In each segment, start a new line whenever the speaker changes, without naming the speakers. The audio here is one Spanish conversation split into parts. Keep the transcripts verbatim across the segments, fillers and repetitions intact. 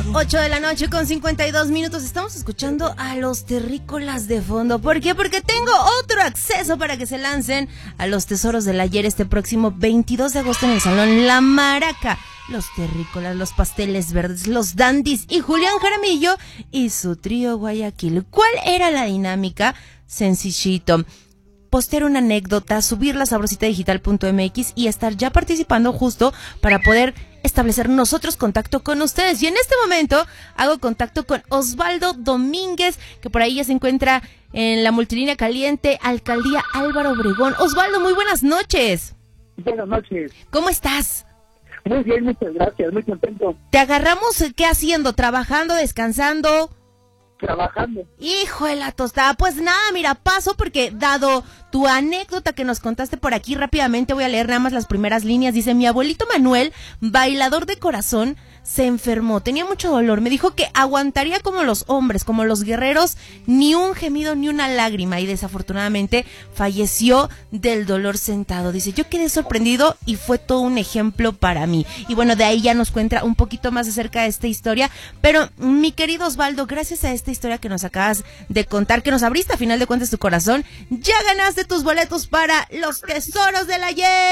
ocho de la noche con cincuenta y dos minutos. Estamos escuchando a los terrícolas de fondo. ¿Por qué? Porque tengo otro acceso para que se lancen a los tesoros del ayer este próximo veintidós de agosto en el Salón La Maraca. Los terrícolas, los pasteles verdes, los dandis y Julián Jaramillo y su trío Guayaquil. ¿Cuál era la dinámica? Sencillito. Postear una anécdota, subir la sabrosita digital punto m x y estar ya participando justo para poder establecer nosotros contacto con ustedes. Y en este momento hago contacto con Osvaldo Domínguez, que por ahí ya se encuentra en la multilínea caliente, Alcaldía Álvaro Obregón. Osvaldo, muy buenas noches.
Buenas noches.
¿Cómo estás?
Muy bien, muchas gracias, muy contento.
¿Te agarramos qué haciendo? ¿Trabajando? ¿Descansando?
Trabajando.
Hijo de la tostada, pues nada, mira, paso porque dado tu anécdota que nos contaste por aquí rápidamente, voy a leer nada más las primeras líneas. Dice, mi abuelito Manuel, bailador de corazón, se enfermó, tenía mucho dolor, me dijo que aguantaría como los hombres, como los guerreros, ni un gemido, ni una lágrima, y desafortunadamente falleció del dolor sentado. Dice, yo quedé sorprendido y fue todo un ejemplo para mí. Y bueno, de ahí ya nos cuenta un poquito más acerca de esta historia, pero mi querido Osvaldo, gracias a esta historia que nos acabas de contar, que nos abriste a final de cuentas tu corazón, ya ganaste tus boletos para los tesoros del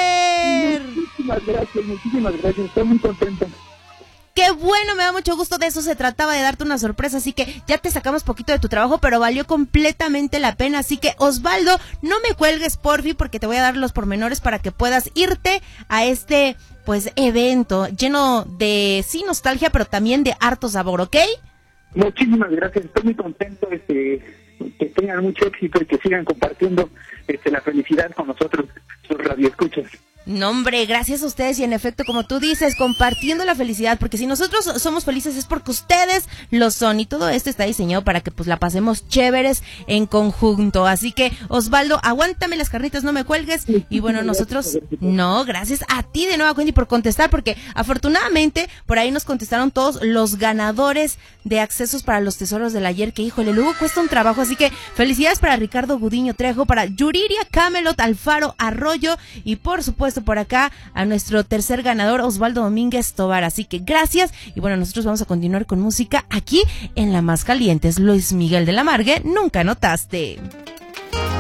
ayer.
Muchísimas gracias, muchísimas gracias, estoy muy contento.
Qué bueno, me da mucho gusto, de eso se trataba, de darte una sorpresa, así que ya te sacamos poquito de tu trabajo, pero valió completamente la pena, así que Osvaldo, no me cuelgues porfi, porque te voy a dar los pormenores para que puedas irte a este, pues, evento lleno de, sí, nostalgia, pero también de harto sabor, ¿ok?
Muchísimas gracias, estoy muy contento, este, que tengan mucho éxito y que sigan compartiendo este, la felicidad con nosotros, sus radioescuchas.
No, hombre, gracias a ustedes y en efecto, como tú dices, compartiendo la felicidad, porque si nosotros somos felices es porque ustedes lo son y todo esto está diseñado para que pues la pasemos chéveres en conjunto. Así que, Osvaldo, aguántame las carnitas, no me cuelgues. Y bueno, nosotros, no, gracias a ti de nueva cuenta y por contestar, porque afortunadamente por ahí nos contestaron todos los ganadores de accesos para los tesoros del ayer, que híjole, luego cuesta un trabajo, así que felicidades para Ricardo Gudiño Trejo, para Yuriria Camelot Alfaro Arroyo y por supuesto por acá a nuestro tercer ganador, Osvaldo Domínguez Tobar. Así que gracias y bueno, nosotros vamos a continuar con música aquí en La Más Caliente. Es Luis Miguel de la Margue, Nunca Notaste.